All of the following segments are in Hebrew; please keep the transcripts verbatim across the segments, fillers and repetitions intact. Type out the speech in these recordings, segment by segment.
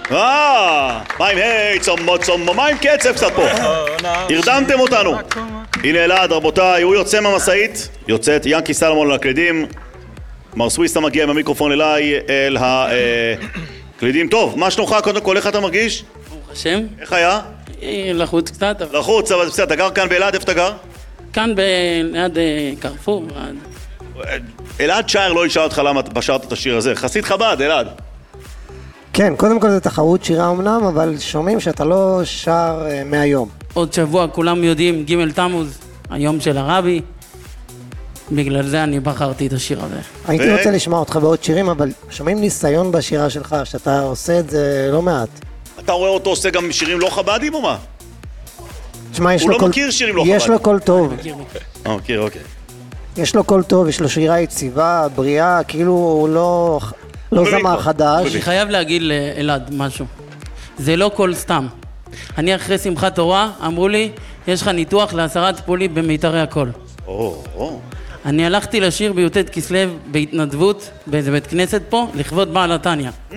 אה, מה עם היי, צומו צומו, מה עם קצב קצת פה? הרדמתם אותנו. הנה אלעד, רבותיי, הוא יוצא מהמשאית, יוצאת ינקי סלומון על הקלידים, מר סוויסה מגיע עם המיקרופון אליי אל הקלידים. טוב, מה שלומך? קודם כל, איך אתה מרגיש? ברוך השם. איך היה? לחוץ קצת. לחוץ, אבל בסדר, אתה גר כאן באלעד, איפה אתה גר? כאן ליד קרפור. אלעד שייר לא ישאל אותך למה בשרת את השיר הזה, חסיד חב"ד, אלעד. כן, קודם כל זה תחרות שירה אמנם, אבל שומעים שאתה לא שר uh, מהיום. עוד שבוע כולם יודעים, ג' תמוז, היום של הרבי. בגלל זה אני בחרתי את השיר הזה. הייתי ו... רוצה לשמוע אותך בעוד שירים, אבל שומעים ניסיון בשירה שלך, שאתה עושה את זה לא מעט. אתה רואה אותו עושה גם שירים לא חב"דים או מה? תשמע, יש הוא לו לא קול... מכיר שירים לא יש חב"דים. לו קול טוב. אה, מכיר, אוקיי. יש לו קול טוב, יש לו שירה יציבה, בריאה, כאילו הוא לא... לא זמר חדש. אני חייב להגיד לאלעד משהו. זה לא כל סתם. אני אחרי שמחת תורה, אמרו לי, יש לך ניתוח להסרת פוליפ במיתרי הקול. או, או. אני הלכתי לשיר בי"ט כסלו בהתנדבות באיזה בית כנסת פה, לכבוד בעל התניא. Mm.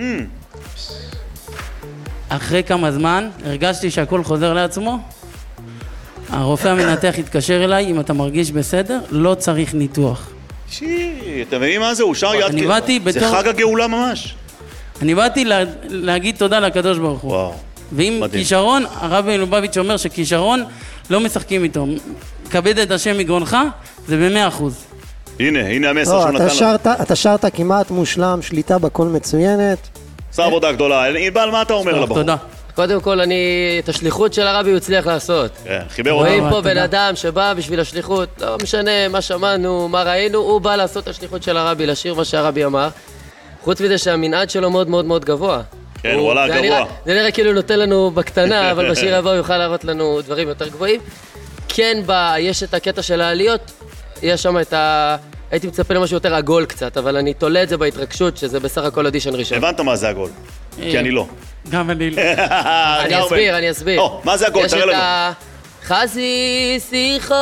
אחרי כמה זמן הרגשתי שהכל חוזר לעצמו. הרופא המנתח התקשר אליי, אם אתה מרגיש בסדר, לא צריך ניתוח. שי, אתה מבין מה זה? הוא שר יד אני באתי זה בתור... חג הגאולה ממש. אני באתי לה... להגיד תודה לקדוש ברוך הוא. וואו. ואם מדהים. כישרון, הרב מלובביץ' אומר שכישרון לא משחקים איתו. כבד את השם מגרונך, זה במאה אחוז. הנה, הנה המסר לא, שהוא אתה נתן שרת, אתה שרת כמעט מושלם, שליטה בקול מצוינת. עשה עבודה גדולה. ענבל, מה אתה אומר לבחור? תודה. קודם כל, אני, את השליחות של הרבי הוא הצליח לעשות. כן, חיבר אותנו. רואים פה תודה. בן אדם שבא בשביל השליחות, לא משנה מה שמענו, מה ראינו, הוא בא לעשות את השליחות של הרבי, לשיר מה שהרבי אמר. חוץ מזה שהמנעד שלו מאוד מאוד מאוד גבוה. כן, הוא עלה זה גבוה. נראה, זה נראה כאילו נותן לנו בקטנה, אבל בשיר הבא הוא יוכל להראות לנו דברים יותר גבוהים. כן, בה, יש את הקטע של העליות, יש שם את ה... הייתי מצפה למשהו יותר עגול קצת, אבל אני תולה את זה בהתרגשות, שזה בסך הכל אודישן ראשון. הבנת מה זה הגול? כי אני לא. גם אני לא. אני אסביר, אני אסביר. או, מה זה הגול? תראה לנו. יש את ה... חזי שיחו.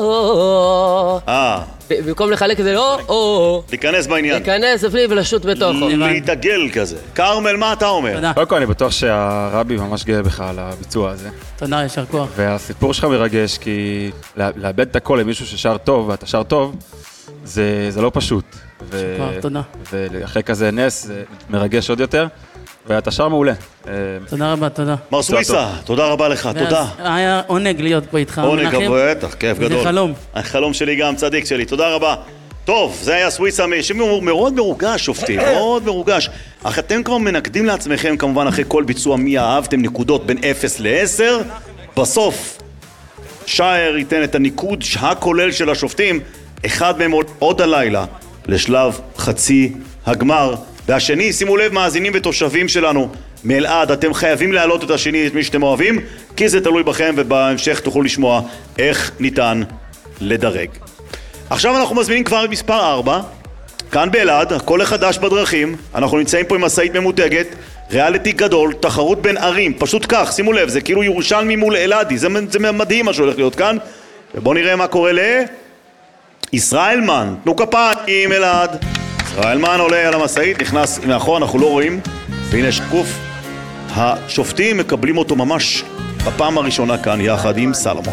אה, במקום לחלק את זה לא, או, להיכנס בעניין. להיכנס בפנים ולשוט בתוכו. להתעגל כזה. קרמל, מה אתה אומר? תודה. קודם כל, אני בטוח שהרבי ממש גאה בך על הביצוע הזה. תודה, ישר כוח. והסיפור שלך מרגש, כי לה- לאבד את הכל למישהו ששר טוב, ואתה שר טוב, זה, זה לא פשוט. ו- כוח, תודה. ואחרי כזה נס, זה מרגש עוד יותר, ואתה שר מעולה. אה, תודה רבה, תודה. מר סוויסה, תודה רבה לך, תודה. ואז היה עונג להיות פה איתך, עונג, מנחם. בטח, כיף וזה גדול. חלום. החלום שלי גם, צדיק שלי, תודה רבה. טוב, זה היה סוויסה, שמאוד מרוגש, שופטים, מאוד מרוגש. אך אתם כבר מנקדים לעצמכם, כמובן, אחרי כל ביצוע מי אהבתם נקודות בין אפס לעשר. בסוף, שייר ייתן את הניקוד הכולל של השופטים, אחד מהם עוד הלילה, לשלב חצי הגמר. והשני, שימו לב, מאזינים ותושבים שלנו, מאלעד, אתם חייבים להעלות את השני, את מי שאתם אוהבים, כי זה תלוי בכם, ובהמשך תוכלו לשמוע איך ניתן לדרג. עכשיו אנחנו מזמינים כבר את מספר ארבע, כאן באלעד, הכל החדש בדרכים, אנחנו נמצאים פה עם מסעית ממותגת, ריאליטי גדול, תחרות בין ערים, פשוט כך, שימו לב, זה כאילו ירושלמי מול אלעדי, זה, זה מדהים מה שהולך להיות כאן, ובואו נראה מה קורה ל... ישראל מן, תנו כפיים אלעד. ישראל מן עולה על המסעית, נכנס מאחור, אנחנו לא רואים, והנה שקוף, השופטים מקבלים אותו ממש בפעם הראשונה כאן יחד עם סלומון.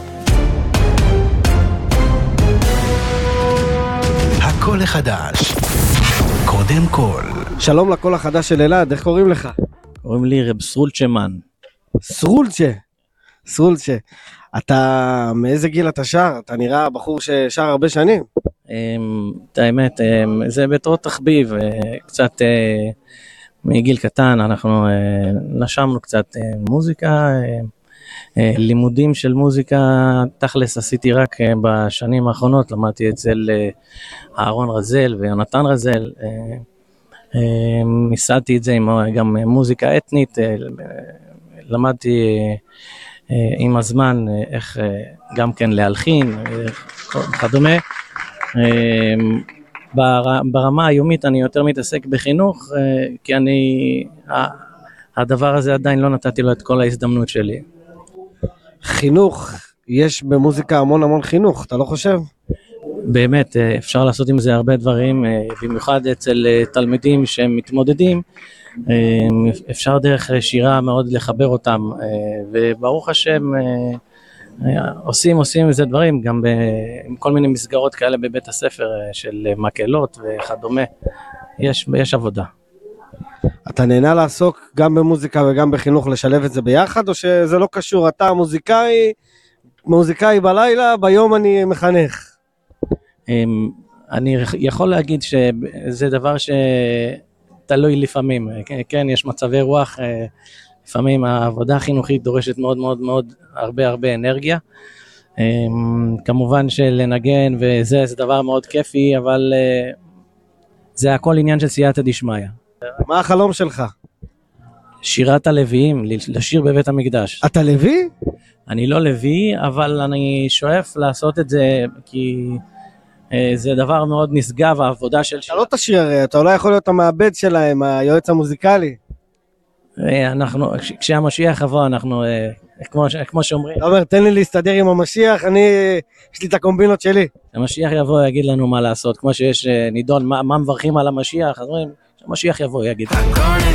הקול החדש, קודם כל. שלום לקול החדש של אלעד, איך קוראים לך? קוראים לי רב סרולצ'מן. סרולצ'ה, סרולצ'ה. אתה, מאיזה גיל אתה שר? אתה נראה בחור ששר הרבה שנים. את האמת, זה בתור תחביב, קצת מגיל קטן, אנחנו נשמנו קצת מוזיקה, לימודים של מוזיקה, תכלס עשיתי רק בשנים האחרונות, למדתי אצל אהרון רזל ויונתן רזל, ניסעתי את זה עם גם מוזיקה אתנית, למדתי עם הזמן איך גם כן להלחין וכדומה. ברמה היומית אני יותר מתעסק בחינוך, כי אני, הדבר הזה עדיין לא נתתי לו את כל ההזדמנות שלי. חינוך, יש במוזיקה המון המון חינוך, אתה לא חושב? באמת, אפשר לעשות עם זה הרבה דברים, במיוחד אצל תלמידים שהם מתמודדים, אפשר דרך שירה מאוד לחבר אותם, וברוך השם עושים, עושים איזה דברים, גם עם כל מיני מסגרות כאלה בבית הספר של מקהלות וכדומה, יש, יש עבודה. אתה נהנה לעסוק גם במוזיקה וגם בחינוך, לשלב את זה ביחד, או שזה לא קשור? אתה מוזיקאי, מוזיקאי בלילה, ביום אני מחנך. אני יכול להגיד שזה דבר שתלוי לפעמים, כן, יש מצבי רוח, לפעמים העבודה החינוכית דורשת מאוד מאוד מאוד הרבה הרבה אנרגיה, כמובן שלנגן וזה זה דבר מאוד כיפי, אבל זה הכל עניין של סייעתא דשמיא. מה החלום שלך? שירת הלוויים, לשיר בבית המקדש. אתה לוי? אני לא לוי, אבל אני שואף לעשות את זה כי זה דבר מאוד נשגב, העבודה של אתה לא תשיר הרי, אתה אולי יכול להיות המעבד שלהם, היועץ המוזיקלי. אנחנו, כשהמשיח יבוא, אנחנו, כמו, כמו שאומרים. אתה אומר, תן לי להסתדר עם המשיח, אני, יש לי את הקומבינות שלי. המשיח יבוא, יגיד לנו מה לעשות, כמו שיש נידון, מה, מה מברכים על המשיח, אז אומרים, המשיח יבוא, יגיד.